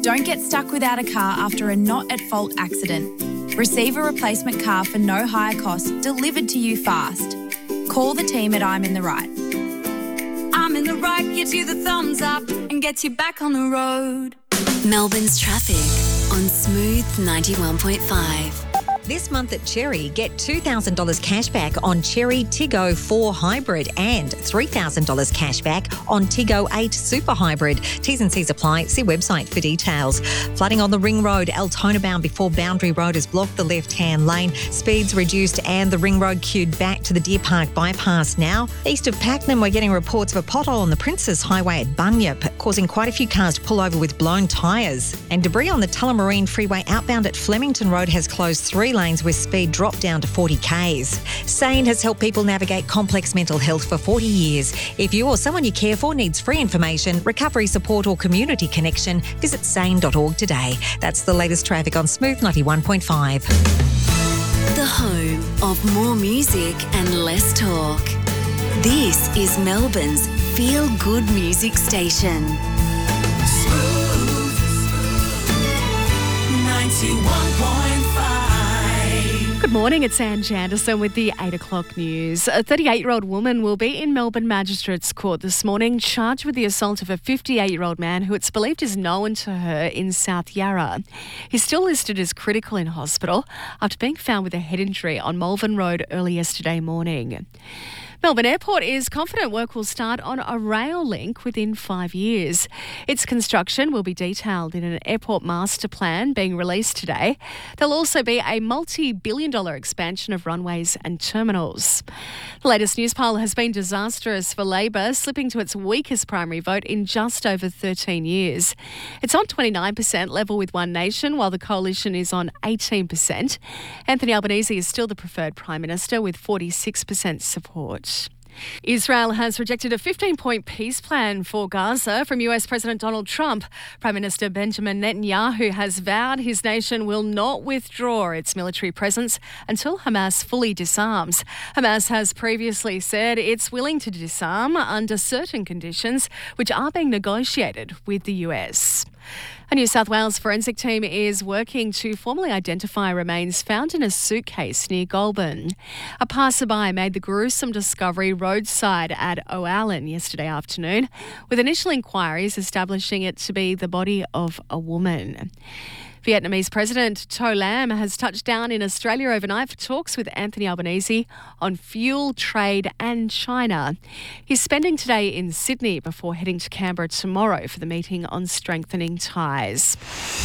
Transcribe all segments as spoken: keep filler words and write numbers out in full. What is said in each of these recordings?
Don't get stuck without a car after a not-at-fault accident. Receive a replacement car for no higher cost delivered to you fast. Call the team at I'm in the Right. I'm in the Right gives you the thumbs up and gets you back on the road. Melbourne's traffic on Smooth ninety-one point five. This month at Cherry, get two thousand dollars cash back on Cherry Tiggo four Hybrid and three thousand dollars cash back on Tiggo eight Super Hybrid. T's and C's apply. See website for details. Flooding on the Ring Road, Altona bound before Boundary Road has blocked the left-hand lane. Speeds reduced and the Ring Road queued back to the Deer Park bypass now. East of Pakenham, we're getting reports of a pothole on the Princes Highway at Bunyip, causing quite a few cars to pull over with blown tyres. And debris on the Tullamarine Freeway outbound at Flemington Road has closed three lanes with speed dropped down to forty kays. SANE has helped people navigate complex mental health for forty years. If you or someone you care for needs free information, recovery support or community connection, visit sane dot org today. That's the latest traffic on Smooth ninety-one point five. The home of more music and less talk. This is Melbourne's feel-good music station. Smooth ninety-one point five. Good morning, it's Anne Janderson with the eight o'clock news. A thirty-eight-year-old woman will be in Melbourne Magistrates Court this morning, charged with the assault of a fifty-eight-year-old man who it's believed is known to her in South Yarra. He's still listed as critical in hospital after being found with a head injury on Malvern Road early yesterday morning. Melbourne Airport is confident work will start on a rail link within five years. Its construction will be detailed in an airport master plan being released today. There'll also be a multi-billion dollar expansion of runways and terminals. The latest news poll has been disastrous for Labor, slipping to its weakest primary vote in just over thirteen years. It's on twenty-nine percent, level with One Nation, while the coalition is on eighteen percent. Anthony Albanese is still the preferred Prime Minister with forty-six percent support. Israel has rejected a fifteen-point peace plan for Gaza from U S President Donald Trump. Prime Minister Benjamin Netanyahu has vowed his nation will not withdraw its military presence until Hamas fully disarms. Hamas has previously said it's willing to disarm under certain conditions, which are being negotiated with the U S. A New South Wales forensic team is working to formally identify remains found in a suitcase near Goulburn. A passerby made the gruesome discovery roadside at O'Allen yesterday afternoon, with initial inquiries establishing it to be the body of a woman. Vietnamese President To Lam has touched down in Australia overnight for talks with Anthony Albanese on fuel, trade and China. He's spending today in Sydney before heading to Canberra tomorrow for the meeting on strengthening ties.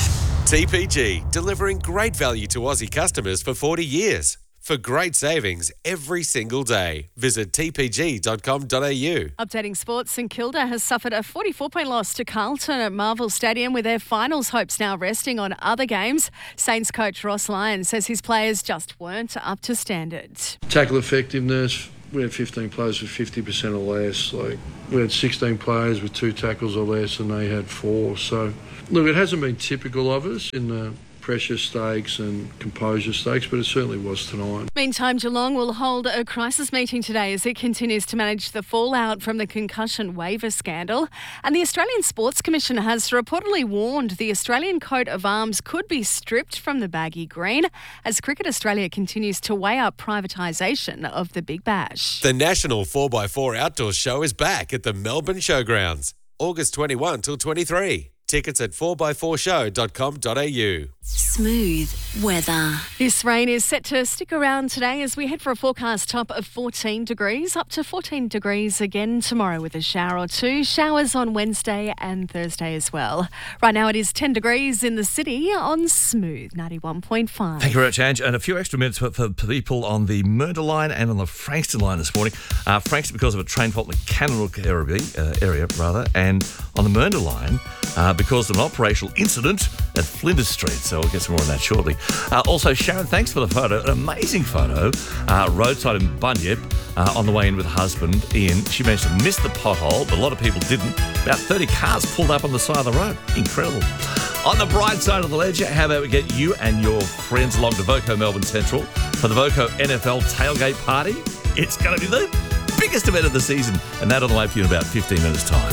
T P G, delivering great value to Aussie customers for forty years. For great savings every single day, visit t p g dot com dot a u. Updating sports, St Kilda has suffered a forty-four point loss to Carlton at Marvel Stadium, with their finals hopes now resting on other games. Saints coach Ross Lyon says his players just weren't up to standard. Tackle effectiveness, we had fifteen players with fifty percent or less. Like we had sixteen players with two tackles or less and they had four. So, look, it hasn't been typical of us in the pressure stakes and composure stakes, but it certainly was tonight. Meantime, Geelong will hold a crisis meeting today as it continues to manage the fallout from the concussion waiver scandal. And the Australian Sports Commission has reportedly warned the Australian coat of arms could be stripped from the baggy green as Cricket Australia continues to weigh up privatisation of the Big Bash. The National four by four Outdoor Show is back at the Melbourne Showgrounds, August twenty-first till twenty-third. Tickets at four by four show dot com dot a u. Smooth weather. This rain is set to stick around today as we head for a forecast top of fourteen degrees, up to fourteen degrees again tomorrow with a shower or two. Showers on Wednesday and Thursday as well. Right now it is ten degrees in the city on Smooth ninety-one point five. Thank you very much, Ange. And a few extra minutes for, for people on the Murder line and on the Frankston line this morning. Uh, Frankston because of a train fault in the Cannock area, uh, area rather, and on the Murder line uh, because of an operational incident at Flinders Street. So we'll get some more on that shortly. Uh, also, Sharon, thanks for the photo. An amazing photo. Uh, roadside in Bunyip uh, on the way in with her husband, Ian. She managed to miss the pothole, but a lot of people didn't. About thirty cars pulled up on the side of the road. Incredible. On the bright side of the ledger, how about we get you and your friends along to Voco Melbourne Central for the Voco N F L tailgate party? It's going to be the biggest event of the season, and that on the way for you in about fifteen minutes' time.